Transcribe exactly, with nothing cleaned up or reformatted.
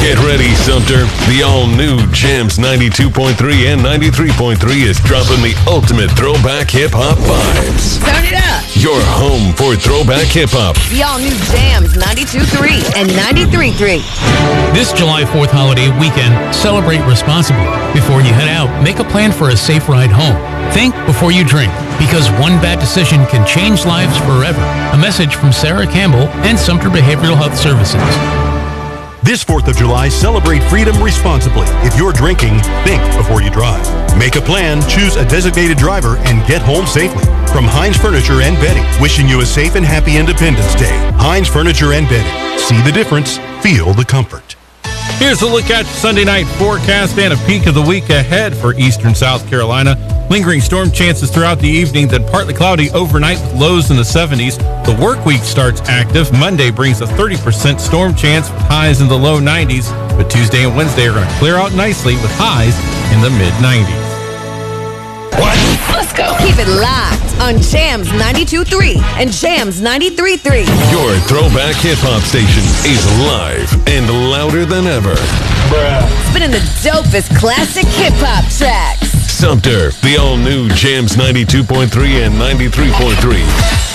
Get ready, Sumter. The all-new Jams ninety-two point three and ninety-three point three is dropping the ultimate throwback hip-hop vibes. Turn it up. Your home for throwback hip-hop. The all-new Jams ninety-two point three and ninety-three point three. This July fourth holiday weekend, celebrate responsibly. Before you head out, make a plan for a safe ride home. Think before you drink, because one bad decision can change lives forever. A message from Sarah Campbell and Sumter Behavioral Health Services. This fourth of July, celebrate freedom responsibly. If you're drinking, think before you drive. Make a plan, choose a designated driver, and get home safely. From Heinz Furniture and Bedding, wishing you a safe and happy Independence Day. Heinz Furniture and Bedding. See the difference, feel the comfort. Here's a look at Sunday night forecast and a peek of the week ahead for eastern South Carolina. Lingering storm chances throughout the evening, then partly cloudy overnight with lows in the seventies. The work week starts active. Monday brings a thirty percent storm chance with highs in the low nineties. But Tuesday and Wednesday are going to clear out nicely with highs in the mid nineties. What? Let's go. Keep it locked on Jams ninety-two point three and Jams ninety-three point three. Your throwback hip-hop station is live and louder than ever. Bruh. Spinning the dopest classic hip-hop tracks. Sumter, the all-new Jams ninety-two point three and ninety-three point three.